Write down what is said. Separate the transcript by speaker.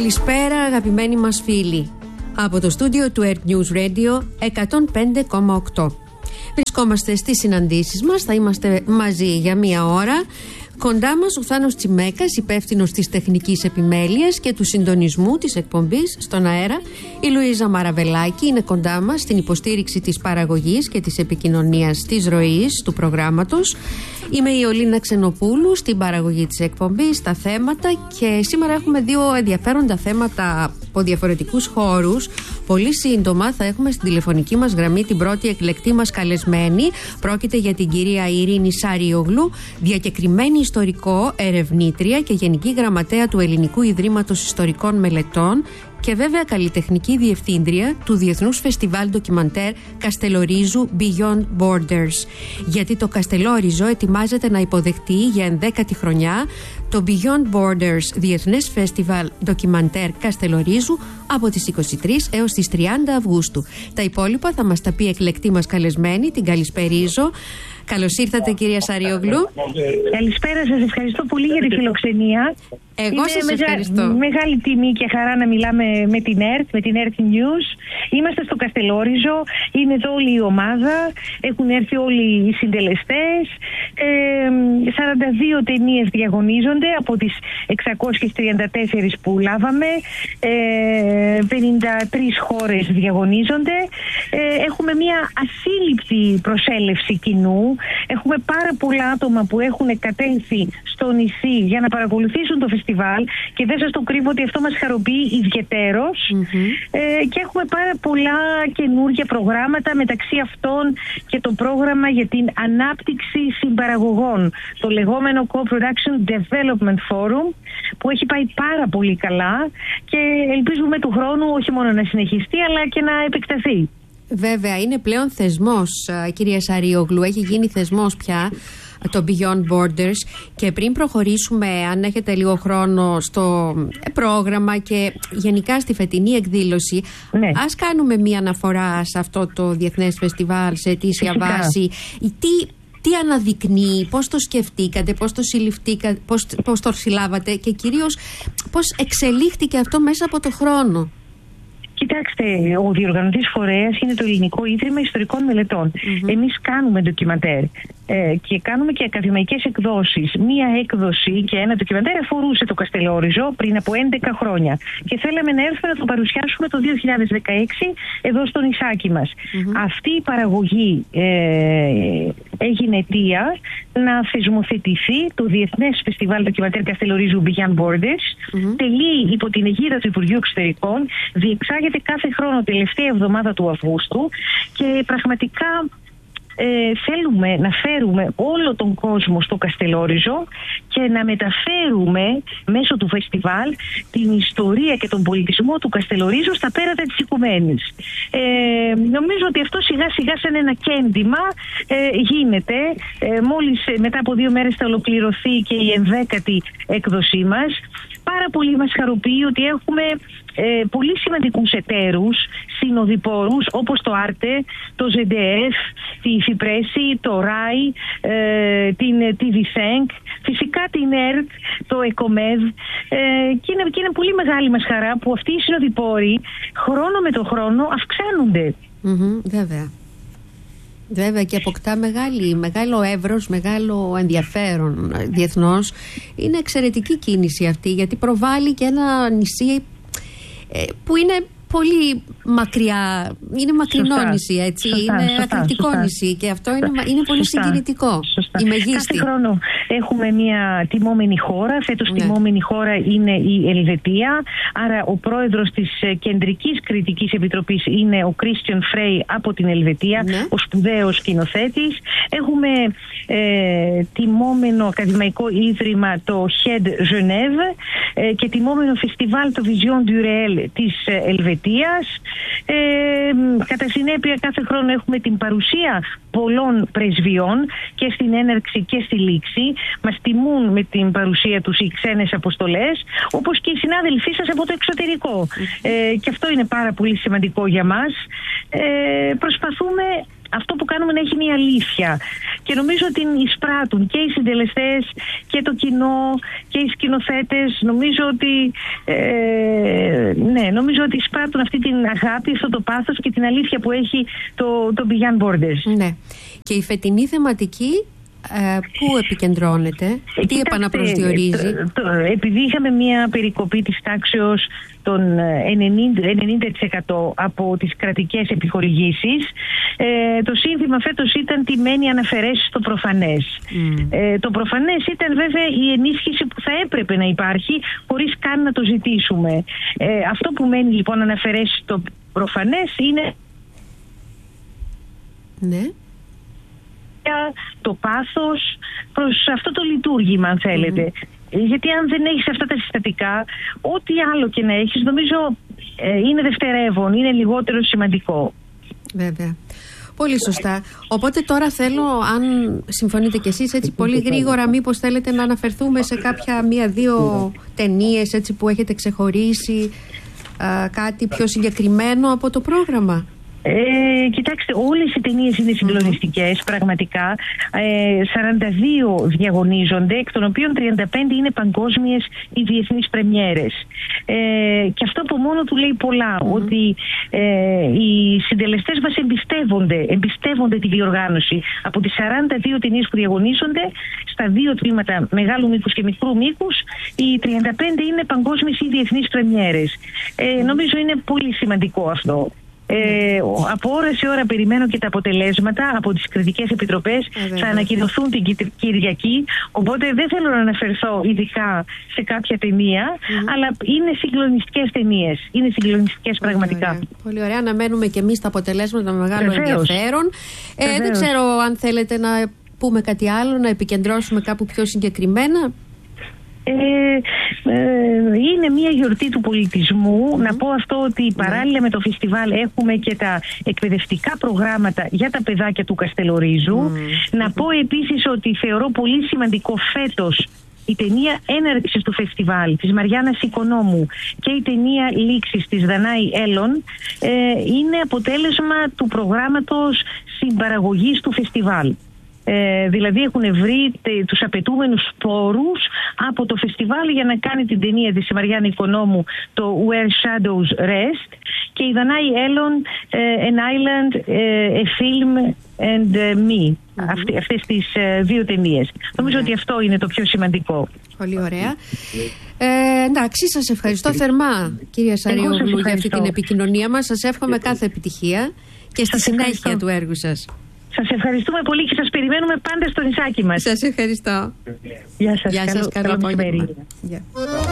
Speaker 1: Καλησπέρα αγαπημένοι μας φίλοι από το στούντιο του Earth News Radio 105,8. Βρισκόμαστε στις συναντήσεις μας, θα είμαστε μαζί για μία ώρα. Κοντά μας ο Θάνος Τσιμέκας, υπεύθυνος της τεχνικής επιμέλειας και του συντονισμού της εκπομπής στον αέρα. Η Λουίζα Μαραβελάκη είναι κοντά μας στην υποστήριξη της παραγωγής και της επικοινωνίας της ροής του προγράμματος. Είμαι η Ολίνα Ξενοπούλου στην παραγωγή της εκπομπής, τα θέματα, και σήμερα έχουμε δύο ενδιαφέροντα θέματα από διαφορετικούς χώρους. Πολύ σύντομα θα έχουμε στην τηλεφωνική μας γραμμή την πρώτη εκλεκτή μας καλεσμένη. Πρόκειται για την κυρία Ειρήνη Σαριόγλου, διακεκριμένη ιστορικό, ερευνήτρια και γενική γραμματέα του Ελληνικού Ιδρύματος Ιστορικών Μελετών και βέβαια καλλιτεχνική διευθύντρια του Διεθνούς Φεστιβάλ Ντοκιμαντέρ Καστελορίζου Beyond Borders. Γιατί το Καστελόριζο ετοιμάζεται να υποδεχτεί για 11η χρονιά το Beyond Borders Διεθνές Φεστιβάλ Ντοκιμαντέρ Καστελορίζου από τις 23 έως τις 30 Αυγούστου. Τα υπόλοιπα θα μας τα πει εκλεκτή μας καλεσμένη, την καλησπερίζω. Καλώς ήρθατε κυρία Σαριόγλου.
Speaker 2: Καλησπέρα σας, ευχαριστώ πολύ για τη φιλοξενία.
Speaker 1: Εγώ σας ευχαριστώ.
Speaker 2: Μεγάλη τιμή και χαρά να μιλάμε με την Earth, με την Earth News. Είμαστε στο Καστελόριζο, είναι εδώ όλη η ομάδα, έχουν έρθει όλοι οι συντελεστές. 42 ταινίες διαγωνίζονται από τις 634 που λάβαμε. 53 χώρες διαγωνίζονται. Έχουμε μια ασύλληπτη προσέλευση κοινού. Έχουμε πάρα πολλά άτομα που έχουν κατέλθει στο νησί για να παρακολουθήσουν το φεστιβάλ και δεν σας το κρύβω ότι αυτό μας χαροποιεί ιδιαιτέρως. Και έχουμε πάρα πολλά καινούργια προγράμματα, μεταξύ αυτών και το πρόγραμμα για την ανάπτυξη συμπαραγωγών, το λεγόμενο Co-Production Development Forum, που έχει πάει πάρα πολύ καλά και ελπίζουμε του χρόνου όχι μόνο να συνεχιστεί αλλά και να επεκταθεί.
Speaker 1: Βέβαια, είναι πλέον θεσμός, κυρία Σαριόγλου, έχει γίνει θεσμός πια το Beyond Borders. Και πριν προχωρήσουμε, αν έχετε λίγο χρόνο, στο πρόγραμμα και γενικά στη φετινή εκδήλωση, ναι, ας κάνουμε μία αναφορά σε αυτό το Διεθνές Φεστιβάλ σε αιτήσια βάση. Τι αναδεικνύει, πώς το σκεφτήκατε, πώς το συλληφθήκατε, πώς το συλλάβατε και κυρίως πώς εξελίχθηκε αυτό μέσα από το χρόνο.
Speaker 2: Κοιτάξτε, ο διοργανωτής φορέας είναι το Ελληνικό Ίδρυμα Ιστορικών Μελετών. Εμείς κάνουμε ντοκιμαντέρ και κάνουμε και ακαδημαϊκές εκδόσεις. Μία έκδοση και ένα ντοκιμαντέρ αφορούσε το Καστελόριζο πριν από 11 χρόνια και θέλαμε να έρθουμε να το παρουσιάσουμε το 2016 εδώ στο νησάκι μας. Αυτή η παραγωγή έγινε αιτία να θεσμοθετηθεί το Διεθνές Φεστιβάλ Ντοκιμαντέρ Καστελορίζου Beyond Borders. Τελεί υπό την αιγίδα του Υπουργείου Εξωτερικών, διεξάγεται κάθε χρόνο τελευταία εβδομάδα του Αυγούστου και πραγματικά θέλουμε να φέρουμε όλο τον κόσμο στο Καστελόριζο και να μεταφέρουμε μέσω του φεστιβάλ την ιστορία και τον πολιτισμό του Καστελορίζου στα πέρατα της οικουμένης. Νομίζω ότι αυτό σιγά σιγά σαν ένα κέντημα γίνεται. Μόλις μετά από 2 μέρες θα ολοκληρωθεί και η 11η έκδοσή μας. Πάρα πολύ μας χαροποιεί ότι έχουμε πολύ σημαντικούς εταίρους, συνοδοιπόρους όπως το Άρτε, το ZDF, τη Φιπρέση, το ΡΑΙ, την TVSENC, φυσικά την ΕΡΤ, το ΕΚΟΜΕΔ και είναι πολύ μεγάλη μας χαρά που αυτοί οι συνοδοιπόροι χρόνο με το χρόνο αυξάνονται.
Speaker 1: Βέβαια και αποκτά μεγάλο εύρος, μεγάλο ενδιαφέρον διεθνώς. Είναι εξαιρετική κίνηση αυτή γιατί προβάλλει και ένα νησί που είναι πολύ μακριά, είναι μακρινό νησί, έτσι, είναι αθλητικό νησί και αυτό είναι πολύ συγκινητικό.
Speaker 2: Κάθε χρόνο έχουμε μια τιμόμενη χώρα, φέτος τιμόμενη χώρα είναι η Ελβετία, άρα ο πρόεδρος της Κεντρικής Κριτικής Επιτροπής είναι ο Christian Frey από την Ελβετία, ο σπουδαίος σκηνοθέτης. Έχουμε τιμόμενο ακαδημαϊκό ίδρυμα το HED Genève και τιμόμενο φεστιβάλ το Vision du Réel της Ελβετίας. Κατά συνέπεια κάθε χρόνο έχουμε την παρουσία πολλών πρεσβειών και στην έναρξη και στη λήξη. Μας τιμούν με την παρουσία τους οι ξένες αποστολές, όπως και οι συνάδελφοί σας από το εξωτερικό. Και αυτό είναι πάρα πολύ σημαντικό για μας. Προσπαθούμε αυτό που κάνουμε να έχει μια αλήθεια. Και νομίζω ότι εισπράττουν και οι συντελεστές και το κοινό και οι σκηνοθέτες. Νομίζω ότι εισπράττουν αυτή την αγάπη, αυτό το πάθος και την αλήθεια που έχει το Beyond Borders.
Speaker 1: Ναι. Και η φετινή θεματική πού επικεντρώνεται, τι επαναπροσδιορίζει?
Speaker 2: Επειδή είχαμε μια περικοπή της τάξεως των 90% από τις κρατικές επιχορηγήσεις, το σύνθημα φέτος ήταν τιμένη αναφερέσεις στο προφανές. Το προφανές ήταν βέβαια η ενίσχυση που θα έπρεπε να υπάρχει χωρίς καν να το ζητήσουμε. Αυτό που μένει λοιπόν αναφερέσεις στο προφανές είναι το πάθος προς αυτό το λειτουργήμα, αν θέλετε. Γιατί αν δεν έχεις αυτά τα συστατικά, ό,τι άλλο και να έχεις, νομίζω είναι δευτερεύον, είναι λιγότερο σημαντικό.
Speaker 1: Βέβαια. Πολύ σωστά. Οπότε τώρα θέλω, αν συμφωνείτε κι εσείς, έτσι πολύ γρήγορα, μήπως θέλετε να αναφερθούμε σε κάποια μία-δύο ταινίες έτσι που έχετε ξεχωρίσει, κάτι πιο συγκεκριμένο από το πρόγραμμα?
Speaker 2: Κοιτάξτε, όλες οι ταινίες είναι συγκλονιστικές, πραγματικά. 42 διαγωνίζονται, εκ των οποίων 35 είναι παγκόσμιες ή διεθνείς πρεμιέρες. Και αυτό από μόνο του λέει πολλά, ότι οι συντελεστές μας εμπιστεύονται τη διοργάνωση. Από τις 42 ταινίες που διαγωνίζονται, στα 2 τμήματα μεγάλου μήκους και μικρού μήκους, οι 35 είναι παγκόσμιες ή διεθνείς πρεμιέρες. Νομίζω είναι πολύ σημαντικό αυτό. Από ώρα σε ώρα περιμένω και τα αποτελέσματα από τις κριτικές επιτροπές. Θα ανακοινωθούν την Κυριακή, οπότε δεν θέλω να αναφερθώ ειδικά σε κάποια ταινία, αλλά είναι συγκλονιστικές ταινίες. Είναι συγκλονιστικές πραγματικά.
Speaker 1: Ωραία. Πολύ ωραία. Να μένουμε και εμείς τα αποτελέσματα με μεγάλο ενδιαφέρον. Δεν ξέρω αν θέλετε να πούμε κάτι άλλο, να επικεντρώσουμε κάπου πιο συγκεκριμένα.
Speaker 2: Είναι μια γιορτή του πολιτισμού. Να πω αυτό ότι παράλληλα με το φεστιβάλ έχουμε και τα εκπαιδευτικά προγράμματα για τα παιδάκια του Καστελορίζου. Να πω επίσης ότι θεωρώ πολύ σημαντικό φέτος η ταινία έναρξης του φεστιβάλ της Μαριάννας Οικονόμου και η ταινία λήξης της Δανάη Έλλον είναι αποτέλεσμα του προγράμματος συμπαραγωγής του φεστιβάλ. Δηλαδή έχουν βρει τους απαιτούμενους πόρους από το φεστιβάλ για να κάνει την ταινία της Μαριάννα Οικονόμου, το Where Shadows Rest, και η Δανάη Έλλον, An Island, A Film and Me. Αυτές τις 2 ταινίες. Νομίζω ότι αυτό είναι το πιο σημαντικό.
Speaker 1: Πολύ ωραία. Εντάξει, σας ευχαριστώ θερμά, κυρία Σαριόγλου, για αυτή την επικοινωνία μας. Σας εύχομαι κάθε επιτυχία και στη συνέχεια του έργου σας.
Speaker 2: Σας ευχαριστούμε πολύ και σας περιμένουμε πάντα στο νησάκι μας.
Speaker 1: Σας ευχαριστώ.
Speaker 2: Γεια σας.
Speaker 1: Καλό απόγευμα.